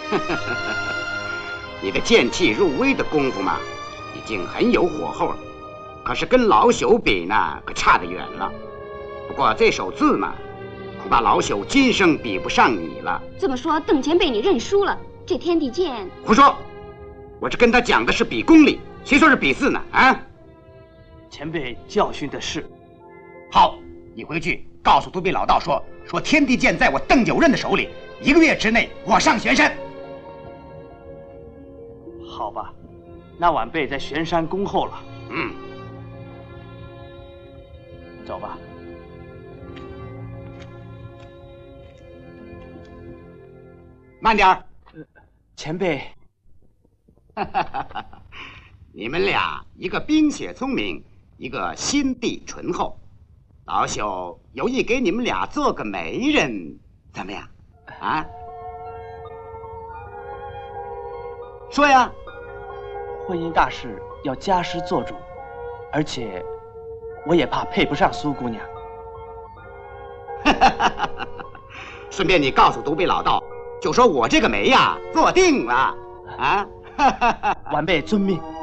你的剑气入微的功夫嘛，已经很有火候了，可是跟老朽比呢，可差得远了。不过这手字嘛，恐怕老朽今生比不上你了。 这么说，邓前辈你认输了？这天地剑…… 胡说！我这跟他讲的是比功力，谁说是比字呢？啊！ 前辈教训的是。 好，你回去告诉独臂老道说天地剑在我邓九任的手里，1个月之内我上玄山。 好吧，那晚辈在玄山恭候了。 嗯， 走吧。 慢点儿。 前辈。 你们俩一个冰雪聪明，一个心地醇厚，老朽有意给你们俩做个媒人，怎么样？啊？说呀！ 婚姻大事要家师做主，而且我也怕配不上苏姑娘。 顺便你告诉独臂老道，就说我这个媒呀做定了啊！ 晚辈遵命。